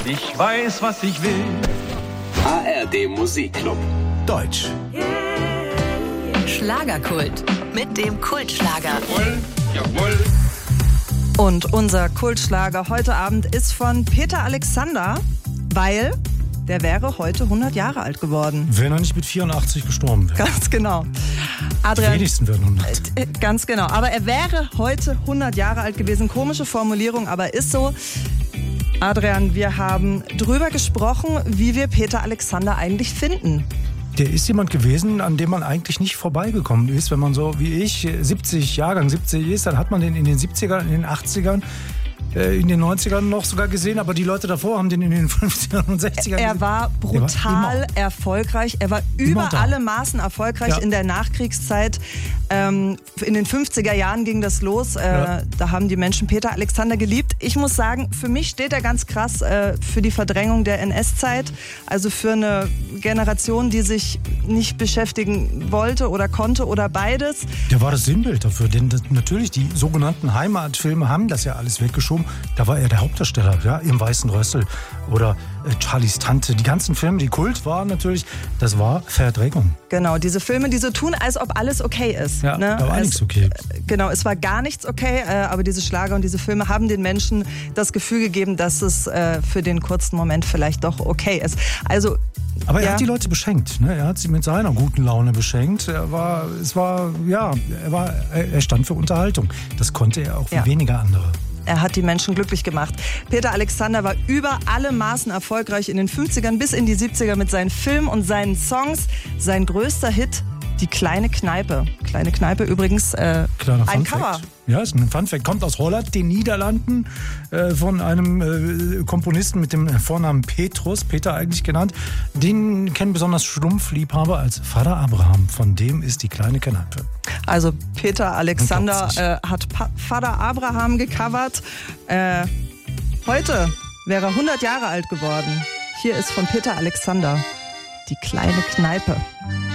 Ich weiß, was ich will. ARD Musikclub. Deutsch. Schlagerkult mit dem Kultschlager. Jawohl, jawohl. Und unser Kultschlager heute Abend ist von Peter Alexander, weil der wäre heute 100 Jahre alt geworden. Wenn er nicht mit 84 gestorben wäre. Ganz genau. Die Adrian, wenigsten werden 100. Ganz genau. Aber er wäre heute 100 Jahre alt gewesen. Komische Formulierung, aber ist so. Adrian, wir haben drüber gesprochen, wie wir Peter Alexander eigentlich finden. Der ist jemand gewesen, an dem man eigentlich nicht vorbeigekommen ist. Wenn man so wie ich, Jahrgang 70 ist, dann hat man den in den 70ern, in den 80ern, in den 90ern noch sogar gesehen. Aber die Leute davor haben den in den 50ern und 60ern gesehen. Er war brutal erfolgreich. Er war über alle Maßen erfolgreich in der Nachkriegszeit. In den 50er Jahren ging das los. Da haben die Menschen Peter Alexander geliebt. Ich muss sagen, für mich steht er ganz krass für die Verdrängung der NS-Zeit. Also für eine Generation, die sich nicht beschäftigen wollte oder konnte oder beides. Der war das Sinnbild dafür. Denn natürlich, die sogenannten Heimatfilme haben das ja alles weggeschoben. Da war er der Hauptdarsteller, ja, im Weißen Rössel oder Charlies Tante. Die ganzen Filme, die Kult waren natürlich, das war Verdrängung. Genau, diese Filme, die so tun, als ob alles okay ist. Ja, ne? da war nichts okay. Genau, es war gar nichts okay, aber diese Schlager und diese Filme haben den Menschen das Gefühl gegeben, dass es für den kurzen Moment vielleicht doch okay ist. Also, aber er hat die Leute beschenkt, ne? Er hat sie mit seiner guten Laune beschenkt. Er stand für Unterhaltung. Das konnte er auch wie weniger andere. Er hat die Menschen glücklich gemacht. Peter Alexander war über alle Maßen erfolgreich in den 50ern bis in die 70er mit seinen Filmen und seinen Songs. Sein größter Hit, Die kleine Kneipe. Kleine Kneipe übrigens ein Cover. Ja, ist ein Funfact. Kommt aus Holland, den Niederlanden, von einem Komponisten mit dem Vornamen Petrus, Peter eigentlich genannt. Den kennen besonders Schlumpfliebhaber als Vater Abraham. Von dem ist Die kleine Kneipe. Also Peter Alexander hat Vater Abraham gecovert. Heute wäre er 100 Jahre alt geworden. Hier ist von Peter Alexander Die kleine Kneipe.